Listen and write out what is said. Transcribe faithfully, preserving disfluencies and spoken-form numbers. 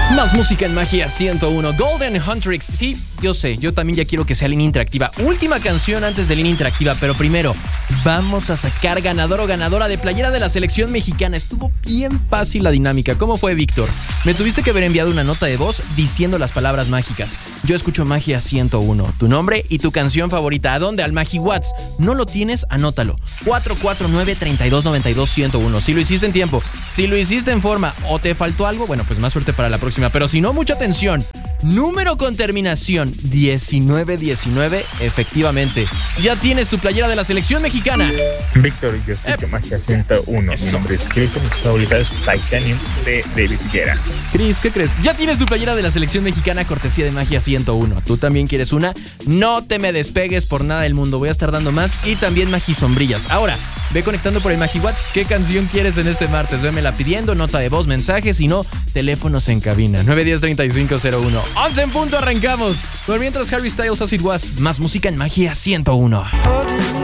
Más música en Magia ciento uno. Golden Huntrix. Sí, yo sé, yo también ya quiero que sea línea interactiva. Última canción antes de línea interactiva, pero primero vamos a sacar ganador o ganadora de playera de la selección mexicana. Estuvo bien fácil la dinámica. ¿Cómo fue, Víctor? Me tuviste que haber enviado una nota de voz diciendo las palabras mágicas. Yo escucho Magia ciento uno. Tu nombre y tu canción favorita. ¿A dónde? Al MagiWhat's. ¿No lo tienes? Anótalo. cuatro cuatro nueve, tres dos nueve dos, uno cero uno. Si lo hiciste en tiempo, si lo hiciste en forma o te faltó algo, bueno, pues más suerte para la próxima. Pero si no, mucha atención. Número con terminación diecinueve diecinueve. Efectivamente, ya tienes tu playera de la selección mexicana. Víctor, yo escucho Eh, Magia ciento uno. Eso. Mi nombre es Cristo, mi favorita es Titanium de David Guerra. Cris, ¿qué crees? Ya tienes tu playera de la selección mexicana, cortesía de Magia ciento uno. ¿Tú también quieres una? No te me despegues por nada del mundo. Voy a estar dando más y también Magisombrillas. Ahora, ve conectando por el MagiWhat's. ¿Qué canción quieres en este martes? Vémela pidiendo, nota de voz, mensajes y no, teléfonos en cabina. nueve uno cero, tres cinco cero uno. once en punto, arrancamos. Por mientras, Harry Styles, As It Was. Más música en Magia ciento uno.